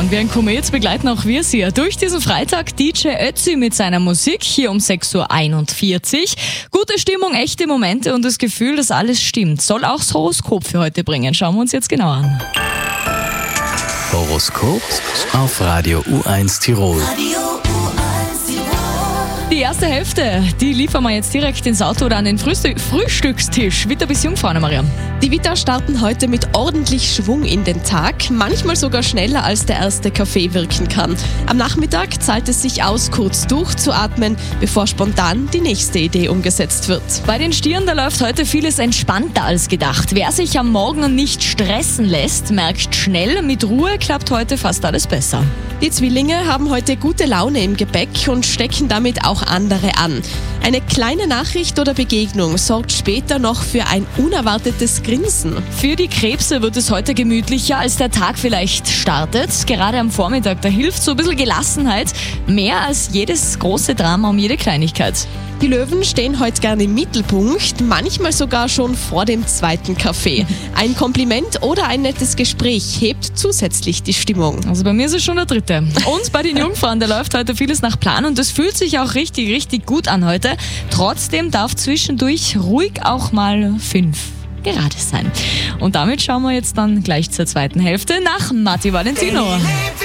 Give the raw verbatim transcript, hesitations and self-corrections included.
und wie ein Komet begleiten auch wir Sie durch diesen Freitag. D J Ötzi mit seiner Musik hier um sechs Uhr einundvierzig. Gute Stimmung, echte Momente und das Gefühl, dass alles stimmt, soll auch das Horoskop für heute bringen. Schauen wir uns jetzt genau an. Horoskop auf Radio U eins Tirol. Die erste Hälfte, die liefern wir jetzt direkt ins Auto oder an den Frühstück- Frühstückstisch. Witter bis Jungfrau, Anna-Maria. Die Witter starten heute mit ordentlich Schwung in den Tag, manchmal sogar schneller als der erste Kaffee wirken kann. Am Nachmittag zahlt es sich aus, kurz durchzuatmen, bevor spontan die nächste Idee umgesetzt wird. Bei den Stieren, da läuft heute vieles entspannter als gedacht. Wer sich am Morgen nicht stressen lässt, merkt schnell, mit Ruhe klappt heute fast alles besser. Die Zwillinge haben heute gute Laune im Gepäck und stecken damit auch andere an. Eine kleine Nachricht oder Begegnung sorgt später noch für ein unerwartetes Grinsen. Für die Krebse wird es heute gemütlicher, als der Tag vielleicht startet. Gerade am Vormittag, da hilft so ein bisschen Gelassenheit. Mehr als jedes große Drama um jede Kleinigkeit. Die Löwen stehen heute gerne im Mittelpunkt, manchmal sogar schon vor dem zweiten Kaffee. Ein Kompliment oder ein nettes Gespräch hebt zusätzlich die Stimmung. Also bei mir ist es schon der dritte. Und bei den Jungfrauen, da läuft heute vieles nach Plan und das fühlt sich auch richtig, richtig gut an heute. Trotzdem darf zwischendurch ruhig auch mal fünf gerade sein. Und damit schauen wir jetzt dann gleich zur zweiten Hälfte nach Matti Valentino.